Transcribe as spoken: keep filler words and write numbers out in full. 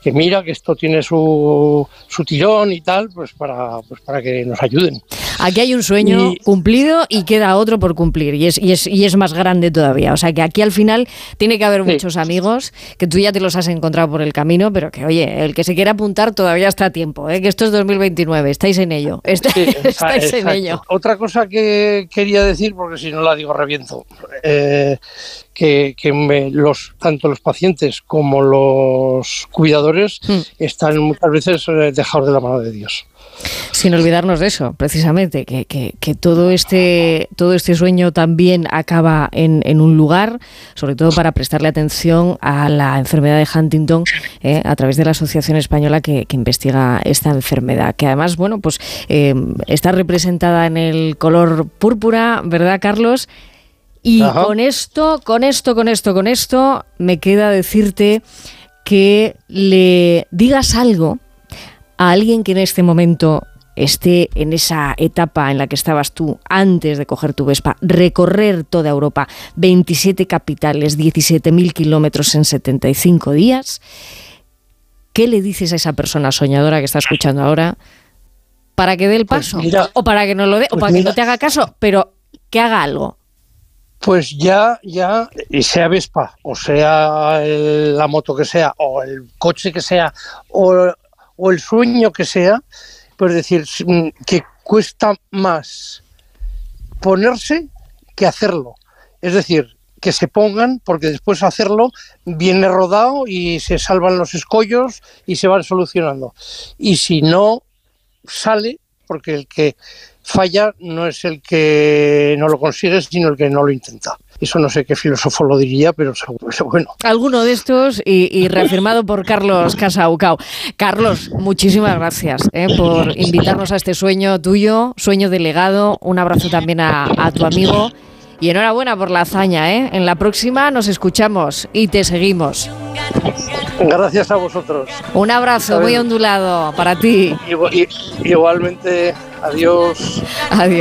que mira que esto tiene su, su tirón y tal, pues para, pues para que nos ayuden. Aquí hay un sueño y... cumplido y queda otro por cumplir y es, y, es, y es más grande todavía. O sea que aquí al final tiene que haber sí. muchos amigos que tú ya te los has encontrado por el camino, pero que oye, el que se quiera apuntar todavía está a tiempo, ¿eh? Que esto es dos mil veintinueve, estáis en ello. Está, sí, estáis exacto. en ello. Otra cosa que quería decir, porque si no la digo reviento, eh, que, que me, los, tanto los pacientes como los cuidadores hmm. están muchas veces dejados de la mano de Dios. Sin olvidarnos de eso, precisamente, que, que, que todo este todo este sueño también acaba en, en un lugar, sobre todo para prestarle atención a la enfermedad de Huntington eh, a través de la Asociación Española que, que investiga esta enfermedad, que además, bueno, pues eh, está representada en el color púrpura, ¿verdad, Carlos? Y Ajá. con esto, con esto, con esto, con esto, me queda decirte que le digas algo a alguien que en este momento esté en esa etapa en la que estabas tú antes de coger tu Vespa, recorrer toda Europa, veintisiete capitales, diecisiete mil kilómetros en setenta y cinco días. ¿Qué le dices a esa persona soñadora que está escuchando ahora para que dé el paso? Pues mira, o para que no lo dé, pues o para mira, que no te haga caso, pero que haga algo. Pues ya, ya, y sea Vespa, o sea el, la moto que sea, o el coche que sea, o o el sueño que sea, pues decir que cuesta más ponerse que hacerlo. Es decir, que se pongan, porque después hacerlo viene rodado y se salvan los escollos y se van solucionando. Y si no sale, porque el que falla no es el que no lo consigue, sino el que no lo intenta. Eso no sé qué filósofo lo diría, pero bueno. Alguno de estos y, y reafirmado por Carlos Casaucao. Carlos, muchísimas gracias eh, por invitarnos a este sueño tuyo, sueño delegado. Un abrazo también a, a tu amigo y enhorabuena por la hazaña. ¿eh? En la próxima nos escuchamos y te seguimos. Gracias a vosotros. Un abrazo muy ondulado para ti. Igual, igualmente, adiós. Adiós.